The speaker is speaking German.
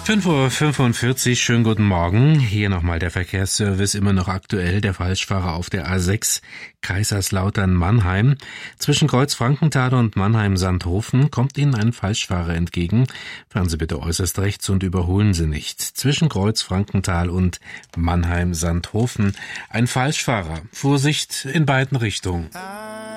5:45 Uhr, schönen guten Morgen. Hier nochmal der Verkehrsservice, immer noch aktuell. Der Falschfahrer auf der A6 Kaiserslautern-Mannheim. Zwischen Kreuz-Frankenthal und Mannheim-Sandhofen kommt Ihnen ein Falschfahrer entgegen. Fahren Sie bitte äußerst rechts und überholen Sie nicht. Zwischen Kreuz-Frankenthal und Mannheim-Sandhofen ein Falschfahrer. Vorsicht in beiden Richtungen.